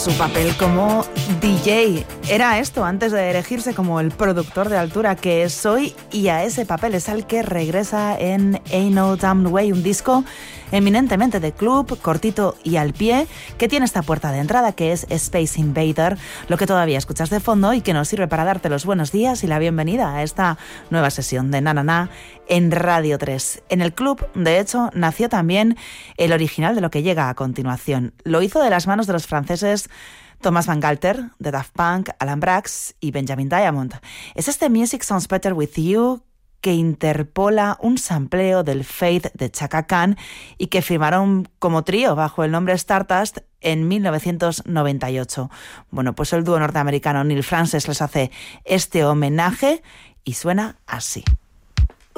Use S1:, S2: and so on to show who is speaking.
S1: su papel como DJ. Era esto antes de elegirse como el productor de altura que es hoy, y a ese papel es al que regresa en Ain't No Damn Way, un disco eminentemente de club, cortito y al pie, que tiene esta puerta de entrada que es Space Invader, lo que todavía escuchas de fondo y que nos sirve para darte los buenos días y la bienvenida a esta nueva sesión de Na Na Na en Radio 3. En el club, de hecho, nació también el original de lo que llega a continuación. Lo hizo de las manos de los franceses Thomas Van Galter, de Daft Punk, Alan Braxe y Benjamin Diamond. Es este Music Sounds Better With You que interpola un sampleo del Faith de Chaka Khan y que firmaron como trío bajo el nombre Stardust en 1998. Bueno, pues el dúo norteamericano Neil Francis les hace este homenaje y suena así.